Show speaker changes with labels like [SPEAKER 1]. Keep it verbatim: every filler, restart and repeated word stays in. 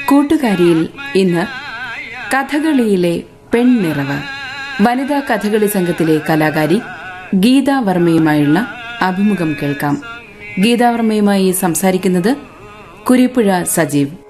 [SPEAKER 1] കൂട്ടുകാരിയിൽ ഇന്ന് കഥകളിയിലെ പെൺനിറവ് വനിതാ കഥകളി സംഘത്തിലെ കലാകാരി ഗീതാവർമ്മയുമായുള്ള അഭിമുഖം കേൾക്കാം. ഗീതാവർമ്മയുമായി സംസാരിക്കുന്നത് കുരിപ്പുഴ സജീവ്.